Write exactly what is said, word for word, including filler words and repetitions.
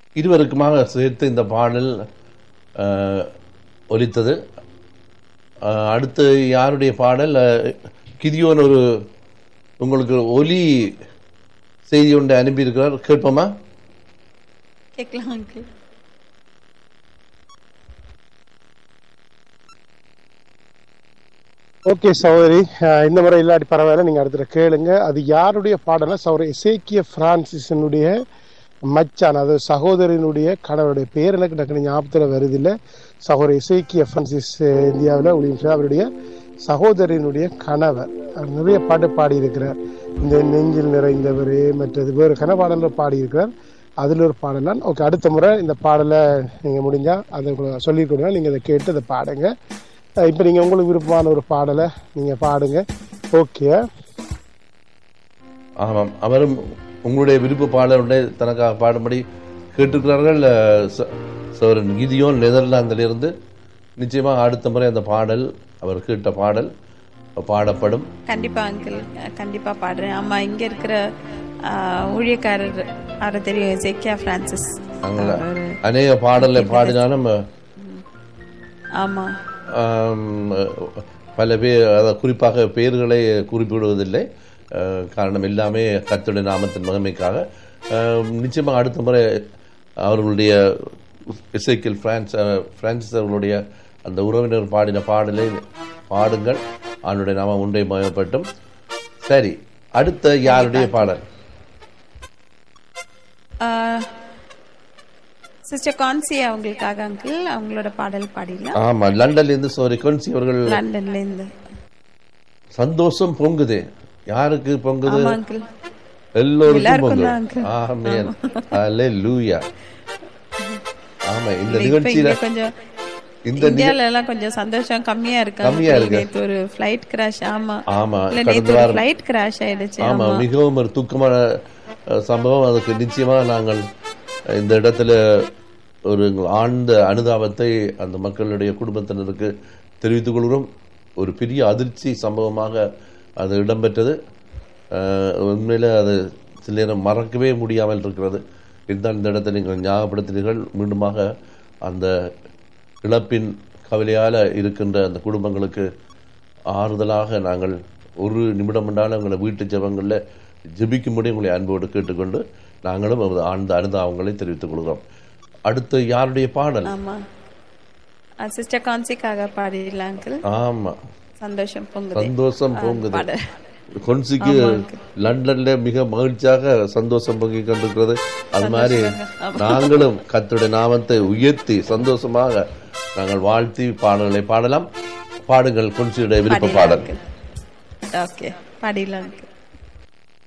இருவருக்குமாக சேர்த்து இந்த பாடல் ஒலித்தது. அடுத்து யாருடைய பாடல்? கிதியோன் ஒரு உங்களுக்கு ஒலி செய்தி ஒன்று அனுப்பியிருக்கிறார், கேட்போமா? கேட்கலாம் அங்கிள். ஓகே சகோதரி, இந்த முறை இல்லாட்டி பரவாயில்ல, நீங்க அடுத்த கேளுங்க. அது யாருடைய பாடல? சகோதரி எசேக்கியா பிரான்சிஸினுடைய மச்சான், அதாவது சகோதரனுடைய கணவருடைய பேர் எனக்கு டக்குனு ஞாபகத்தில் வருது இல்லை. சகோதரி எசேக்கியா பிரான்சிஸ் இந்தியாவில் ஒளியும் அவருடைய சகோதரனுடைய கணவர் நிறைய பாட்டு பாடியிருக்கிறார். இந்த நெஞ்சில் நிறைந்தவர் மற்றது வேறு கன பாடல்கள் பாடியிருக்கிறார். அதில் ஒரு பாடலாம். ஓகே, அடுத்த முறை இந்த பாடலை நீங்கள் முடிஞ்சா அதை சொல்லியிருக்கணும், நீங்கள் அதை கேட்டு அதை பாடுங்க. இப்போ நீங்கள் உங்களுக்கு விருப்பமான ஒரு பாடலை நீங்கள் பாடுங்க. ஓகே. ஆமாம், அவரும் உங்களுடைய விருப்ப பாடலுடைய தனக்காக பாடும்படி கேட்டிருக்கிறார்கள். சோரன் கிதியோன் நெதர்லாந்திலிருந்து. நிச்சயமாக அடுத்த முறை அந்த பாடல், அவர் கேட்ட பாடல் பாடப்படும். கண்டிப்பா அங்கிள், கண்டிப்பா பாடுறேன். ஆமா, இங்க இருக்கிற ஊழியக்காரர் அவரை தெரியும், எசேக்கியா பிரான்சிஸ். அநேக பாடலை பாடினாலும் ஆமா பல பேர் அதை குறிப்பாக பெயர்களை குறிப்பிடுவதில்லை. காரணம் எல்லாமே கர்த்தருடைய நாமத்தின் மகிமைக்காக. நிச்சயமாக அடுத்த முறை அவர்களுடைய எசேக்கியல் பிரான்ஸ் பிரான்சிஸ் அவர்களுடைய அந்த உறவினர் பாடின பாடலை பாடுங்கள். அவனுடைய நாமம் ஒன்றை மகிமைப்பட்டும். சரி, அடுத்த யாருடைய பாடல்? சிஸ்டர் கான்சி அவங்களுக்காக அங்கிள், அவங்களோட பாடல் பாடிடலாம். ஆமா, லண்டன்ல இருந்து சோரி கான்சி அவர்கள். லண்டன்ல இருந்து. சந்தோஷம் பொங்குது. யாருக்கு பொங்குது? அங்கிள், எல்லோருக்கும் பொங்குது. ஆமென், ஹல்லேலூயா. ஆமா, இந்த நிகழ்ச்சியில கொஞ்சம் இந்த இந்தியால எல்லாம் கொஞ்சம் சந்தோஷம் கம்மியா இருக்கு. கம்மியா இருக்கு. ஒரு ஃளைட் கிராஷ். ஆமா ஆமா, நேத்து ஒரு ஃளைட் கிராஷ் ஆயிடுச்சு. ஆமா, மிகவும் ஒரு துக்கமான சம்பவம். அதுக்கு நிச்சயமாக நாங்கள் இந்த இடத்துல ஒரு ஆழ்ந்த அனுதாபத்தை அந்த மக்களுடைய குடும்பத்தினருக்கு தெரிவித்துக் கொள்கிறோம். ஒரு பெரிய அதிர்ச்சி சம்பவமாக அது இடம்பெற்றது. உண்மையில் அது சில நேரம் மறக்கவே முடியாமல் இருக்கிறது. இருந்தால் இந்த இடத்தை நீங்கள் ஞாபகப்படுத்தினீர்கள். மீண்டுமாக அந்த இழப்பின் கவலையால் இருக்கின்ற அந்த குடும்பங்களுக்கு ஆறுதலாக நாங்கள் ஒரு நிமிடம் என்றாலும் எங்களை வீட்டு ஜெபங்களில் ஜெபிக்கும்படி உங்களை அன்போடு கேட்டுக்கொண்டு நாங்களும் ஆழ்ந்த அனுதாபங்களை தெரிவித்துக் கொள்கிறோம். அடுத்து யாருடைய பாடல்? ஆமா, சிஸ்டர் கான்சிக்காக பாடிடலாம் அங்கிள். ஆமா, சந்தோஷம் பொங்குது. சந்தோஷம் பொங்குது. கொன்சிக்கு லண்டன்ல மிக மகிழ்ச்சியாக சந்தோஷம் பொங்கி கொண்டிருக்கிறது. அது மாதிரி நாங்களும் கர்த்தருடைய நாமத்தை உயர்த்தி சந்தோஷமாக நாங்கள் வாழ்த்தி பாடல்களை பாடலாம். பாடுங்கள் கொன்சியுடைய விருப்ப பாடல். ஓகே, பாடிடலாம்.